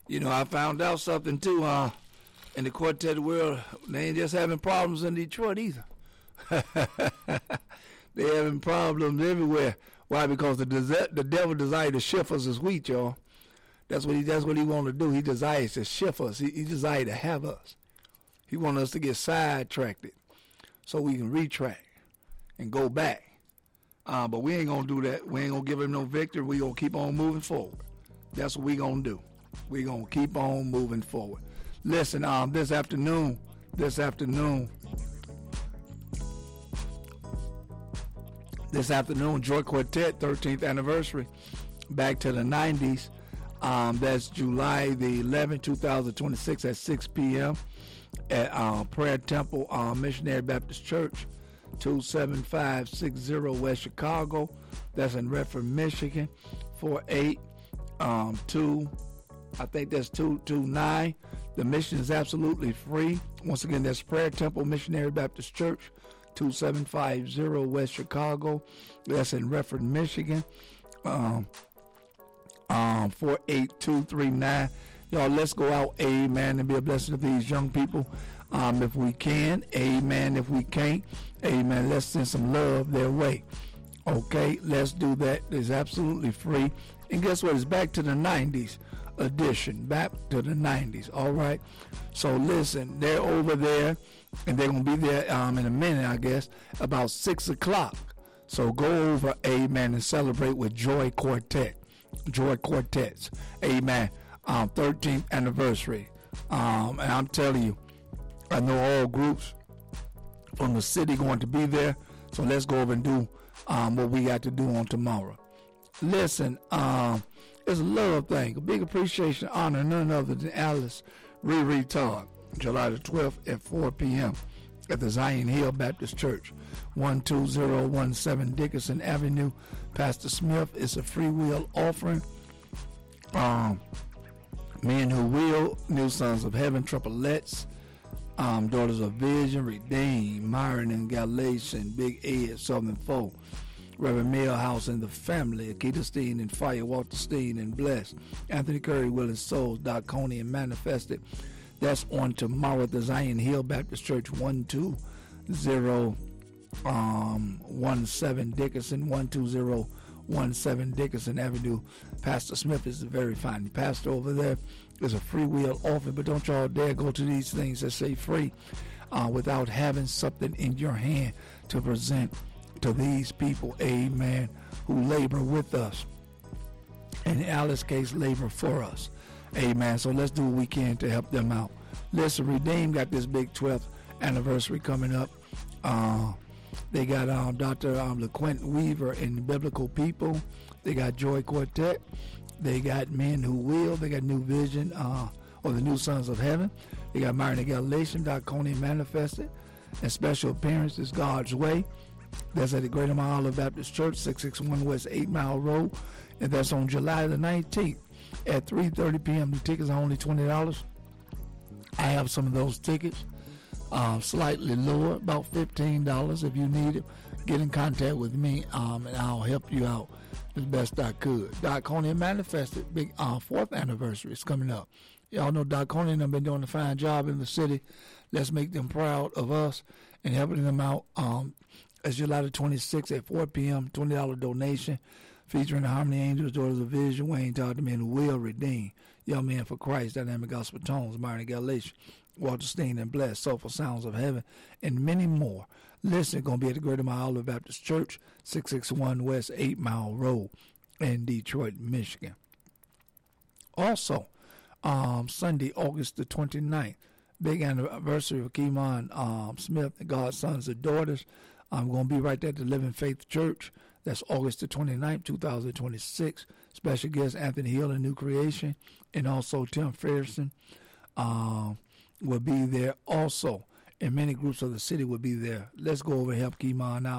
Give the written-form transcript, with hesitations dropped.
You know, I found out something too. In the quartet world, they ain't just having problems in Detroit either. They having problems everywhere. Why? Because the devil desires to shift us as wheat, y'all. That's what he want to do. He desires to shift us. He desires to have us. He wants us to get sidetracked so we can retract and go back. But we ain't gonna do that. We ain't gonna give him no victory. We gonna keep on moving forward. That's what we gonna do. We gonna keep on moving forward. Listen, this afternoon, Joy Quartet 13th anniversary, back to the 90s. That's July the 11th, 2026 at 6 p.m. at Prayer Temple Missionary Baptist Church, 27560 West Chicago. That's in Redford, Michigan. 482, I think that's 229. The mission is absolutely free. Once again, that's Prayer Temple Missionary Baptist Church, 2750 West Chicago. That's in Redford, Michigan. 48239. Y'all, let's go out, amen, and be a blessing to these young people. If we can, amen. If we can't, amen, let's send some love their way. Okay, let's do that. It's absolutely free. And guess what? It's back to the 90s edition. Back to the 90s. All right. So listen, they're over there, and they're going to be there in a minute, I guess, about 6 o'clock. So go over, amen, and celebrate with Joy Quartet. Joy Quartets. Amen. 13th anniversary. And I'm telling you, I know all groups from the city going to be there. So let's go over and do what we got to do on tomorrow. Listen, it's a love thing, a big appreciation, honor, none other than Alice Riri Todd, July the 12th at 4 p.m. at the Zion Hill Baptist Church, 12017 Dickinson Avenue. Pastor Smith. It's a free will offering. Men Who Will, New Sons of Heaven, Triplets, Daughters of Vision, Redeemed, Myron and Galatian, Big Ed, Southern Foe, Reverend Millhouse and the Family, Akita Steen and Fire, Walter Steen and Bless, Anthony Curry, Will and Souls, Doc Coney and Manifested. That's on tomorrow at the Zion Hill Baptist Church, 12017 Dickinson, 12017 Dickinson Avenue. Pastor Smith is a very fine pastor over there. There's a free will offering, but don't y'all dare go to these things that say free without having something in your hand to present to these people, amen, who labor with us. In Alice's case, labor for us. Amen. So let's do what we can to help them out. Listen, Redeem got this big 12th anniversary coming up. They got Dr. LaQuint Weaver and Biblical People. They got Joy Quartet. They got Men Who Will. They got New Vision, or the New Sons of Heaven. They got Myron and Galatian, Doc Coney Manifested. And special appearance is God's Way. That's at the Greater Mile Olive Baptist Church, 661 West 8 Mile Road. And that's on July the 19th at 3:30 p.m. The tickets are only $20. I have some of those tickets. Slightly lower, about $15. If you need it, get in contact with me, and I'll help you out as best I could. Doc Coney Manifested, big 4th anniversary is coming up. Y'all know Doc Coney have been doing a fine job in the city. Let's make them proud of us and helping them out. It's July the 26th at 4 p.m., $20 donation, featuring the Harmony Angels, Daughters of Vision, Wayne Todd, the Men Who Will, Redeem, Young Men for Christ, Dynamic Gospel Tones, Myron and Galatian, Walter Steen and Bless, Soulful Sounds of Heaven, and many more. Listen, going to be at the Greater Mile Olive Baptist Church, 661 West 8 Mile Road in Detroit, Michigan. Also, Sunday, August the 29th, big anniversary of Keymon Smith and God's Sons and Daughters. I'm going to be right there at the Living Faith Church. That's August the 29th, 2026. Special guest Anthony Hill and New Creation, and also Tim Ferguson will be there also. And many groups of the city will be there. Let's go over and help Keymon out.